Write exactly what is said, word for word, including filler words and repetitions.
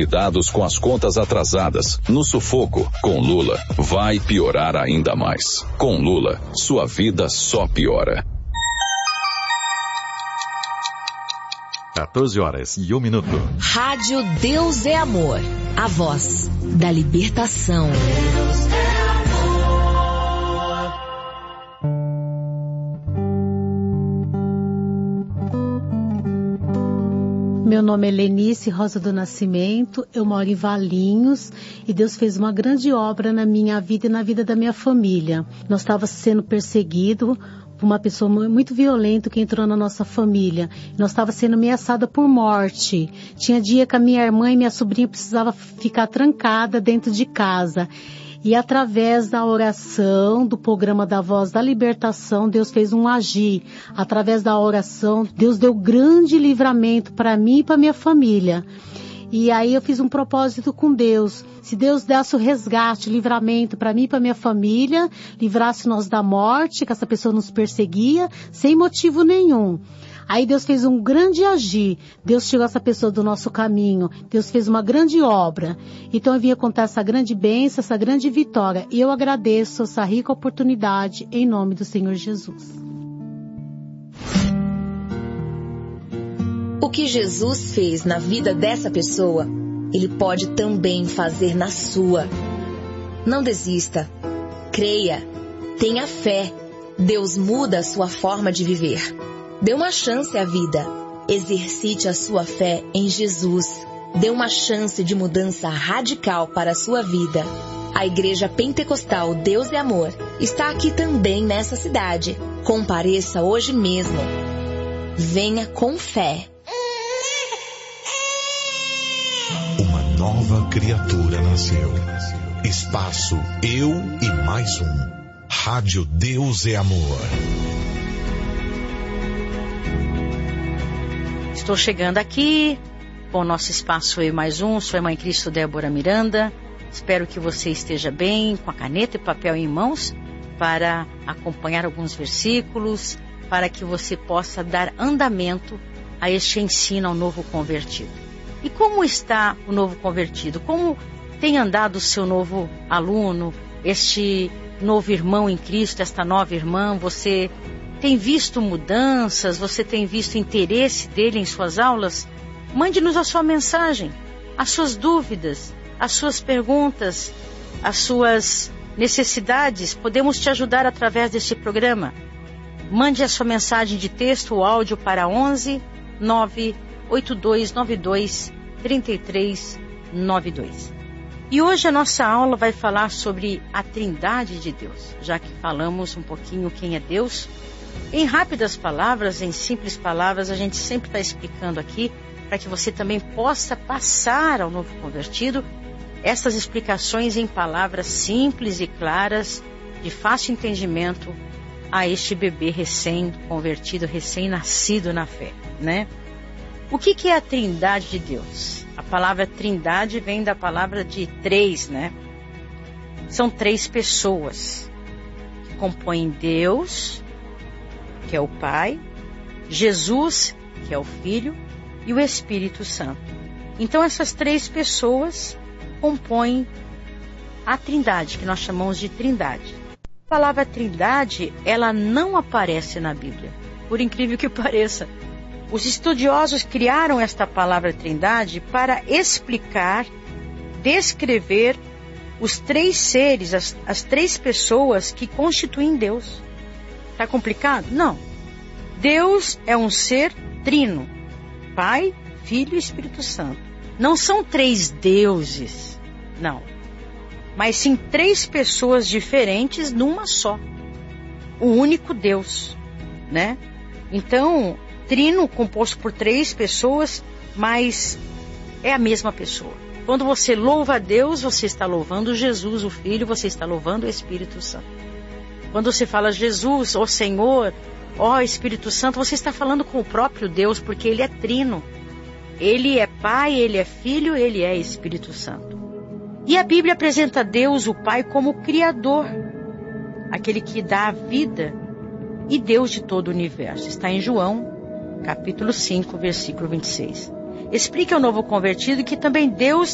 endividados com as contas atrasadas, no sufoco. Com Lula, vai piorar ainda mais. Com Lula, sua vida só piora. quatorze horas e um minuto. Rádio Deus é Amor. A voz da libertação. Deus é amor. Meu nome é Lenice Rosa do Nascimento, eu moro em Valinhos e Deus fez uma grande obra na minha vida e na vida da minha família. Nós estávamos sendo perseguidos por uma pessoa muito violenta que entrou na nossa família. Nós estávamos sendo ameaçadas por morte. Tinha dia que a minha irmã e minha sobrinha precisavam ficar trancada dentro de casa. E através da oração, do programa da Voz da Libertação, Deus fez um agir. Através da oração, Deus deu grande livramento para mim e para minha família. E aí eu fiz um propósito com Deus. Se Deus desse o resgate, livramento para mim e para minha família, livrasse nós da morte, que essa pessoa nos perseguia, sem motivo nenhum. Aí Deus fez um grande agir. Deus tirou essa pessoa do nosso caminho. Deus fez uma grande obra. Então eu vim contar essa grande bênção, essa grande vitória. E eu agradeço essa rica oportunidade em nome do Senhor Jesus. O que Jesus fez na vida dessa pessoa, Ele pode também fazer na sua. Não desista. Creia. Tenha fé. Deus muda a sua forma de viver. Dê uma chance à vida. Exercite a sua fé em Jesus. Dê uma chance de mudança radical para a sua vida. A Igreja Pentecostal Deus é Amor está aqui também nessa cidade. Compareça hoje mesmo. Venha com fé. Uma nova criatura nasceu. Espaço Eu e Mais Um. Rádio Deus é Amor. Estou chegando aqui com o nosso espaço Eu e Mais Um. Sou a Irmã em Cristo Débora Miranda. Espero que você esteja bem, com a caneta e papel em mãos, para acompanhar alguns versículos, para que você possa dar andamento a este ensino ao novo convertido. E como está o novo convertido? Como tem andado o seu novo aluno, este novo irmão em Cristo, esta nova irmã? Você tem visto mudanças? Você tem visto interesse dele em suas aulas? Mande-nos a sua mensagem, as suas dúvidas, as suas perguntas, as suas necessidades. Podemos te ajudar através deste programa. Mande a sua mensagem de texto ou áudio para onze, nove oito dois nove dois, três três nove dois. E hoje a nossa aula vai falar sobre a Trindade de Deus, já que falamos um pouquinho quem é Deus. Em rápidas palavras, em simples palavras, a gente sempre está explicando aqui, para que você também possa passar ao novo convertido essas explicações em palavras simples e claras, de fácil entendimento, a este bebê recém-convertido, recém-nascido na fé, né? O que, que é a Trindade de Deus? A palavra Trindade vem da palavra de três, né? São três pessoas que compõem Deus, que é o Pai, Jesus, que é o Filho, e o Espírito Santo. Então essas três pessoas compõem a Trindade, que nós chamamos de Trindade. A palavra Trindade, ela não aparece na Bíblia, por incrível que pareça. Os estudiosos criaram esta palavra Trindade para explicar, descrever os três seres, as, as três pessoas que constituem Deus. Está complicado? Não. Deus é um ser trino, Pai, Filho e Espírito Santo. Não são três deuses, não. Mas sim três pessoas diferentes numa só. O único Deus, né? Então, trino composto por três pessoas, mas é a mesma pessoa. Quando você louva a Deus, você está louvando Jesus, o Filho, você está louvando o Espírito Santo. Quando você fala Jesus, ó Senhor, ó Espírito Santo, você está falando com o próprio Deus, porque Ele é trino. Ele é Pai, Ele é Filho, Ele é Espírito Santo. E a Bíblia apresenta Deus, o Pai, como Criador, aquele que dá a vida e Deus de todo o universo. Está em João, capítulo cinco, versículo vinte e seis. Explica ao novo convertido que também Deus